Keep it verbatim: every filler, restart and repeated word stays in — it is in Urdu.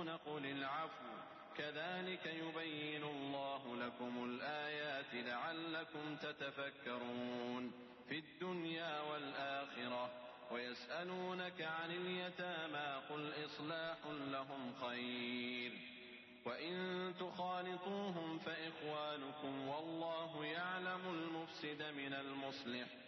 قل العفو كذلك يبين الله لكم الآيات لعلكم تتفكرون في الدنيا والآخرة ويسألونك عن اليتامى قل إصلاح لهم خير وإن تخالطوهم فإخوانكم والله يعلم المفسد من المصلح